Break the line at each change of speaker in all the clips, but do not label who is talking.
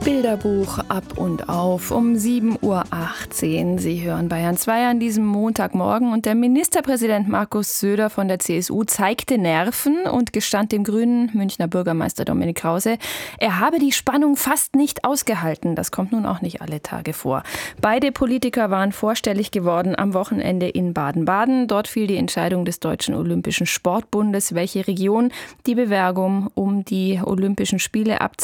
Bilderbuch ab und auf um 7:18 Uhr. Sie hören Bayern 2 an diesem Montagmorgen und der Ministerpräsident Markus Söder von der CSU zeigte Nerven und gestand dem grünen Münchner Bürgermeister Dominik Krause, er habe die Spannung fast nicht ausgehalten. Das kommt nun auch nicht alle Tage vor. Beide Politiker waren vorstellig geworden am Wochenende in Baden-Baden. Dort fiel die Entscheidung des Deutschen Olympischen Sportbundes, welche Region die Bewerbung um die Olympischen Spiele ab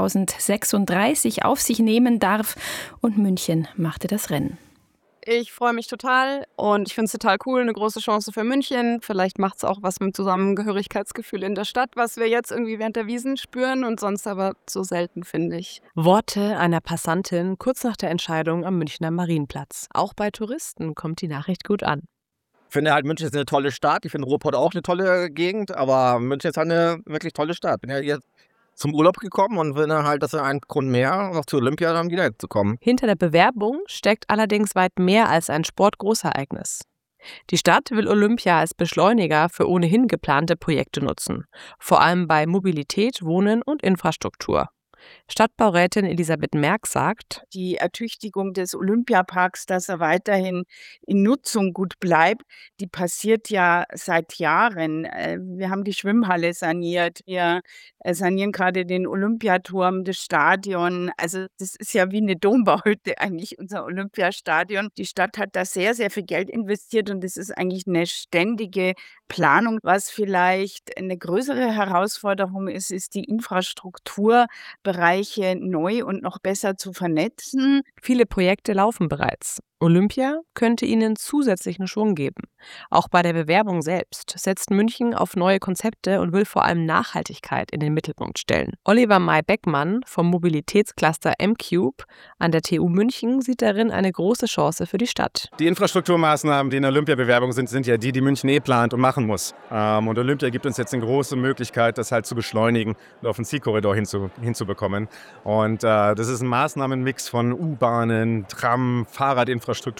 2036 auf sich nehmen darf. Und München machte das Rennen.
Ich freue mich total und ich finde es total cool, eine große Chance für München. Vielleicht macht es auch was mit Zusammengehörigkeitsgefühl in der Stadt, was wir jetzt irgendwie während der Wiesn spüren und sonst aber so selten, finde ich.
Worte einer Passantin kurz nach der Entscheidung am Münchner Marienplatz. Auch bei Touristen kommt die Nachricht gut an.
Ich finde halt, München ist eine tolle Stadt. Ich finde Ruhrpott auch eine tolle Gegend, aber München ist halt eine wirklich tolle Stadt. Bin ja jetzt zum Urlaub gekommen und finde halt, das ist ein Grund mehr, noch zur Olympia dann wieder zu kommen.
Hinter der Bewerbung steckt allerdings weit mehr als ein Sportgroßereignis. Die Stadt will Olympia als Beschleuniger für ohnehin geplante Projekte nutzen, vor allem bei Mobilität, Wohnen und Infrastruktur. Stadtbaurätin Elisabeth Merck sagt,
die Ertüchtigung des Olympiaparks, dass er weiterhin in Nutzung gut bleibt, die passiert ja seit Jahren. Wir haben die Schwimmhalle saniert, wir sanieren gerade den Olympiaturm, das Stadion. Also das ist ja wie eine Dombaute eigentlich, unser Olympiastadion. Die Stadt hat da sehr, sehr viel Geld investiert und es ist eigentlich eine ständige Planung. Was vielleicht eine größere Herausforderung ist, ist die Infrastrukturbereiche neu und noch besser zu vernetzen.
Viele Projekte laufen bereits. Olympia könnte ihnen zusätzlichen Schwung geben. Auch bei der Bewerbung selbst setzt München auf neue Konzepte und will vor allem Nachhaltigkeit in den Mittelpunkt stellen. Oliver May-Beckmann vom Mobilitätscluster M-Cube an der TU München sieht darin eine große Chance für die Stadt.
Die Infrastrukturmaßnahmen, die in der Olympiabewerbung sind ja die München plant und machen muss. Und Olympia gibt uns jetzt eine große Möglichkeit, das halt zu beschleunigen und auf den Zielkorridor hinzubekommen. Und das ist ein Maßnahmenmix von U-Bahnen, Tram, Fahrradinfrastruktur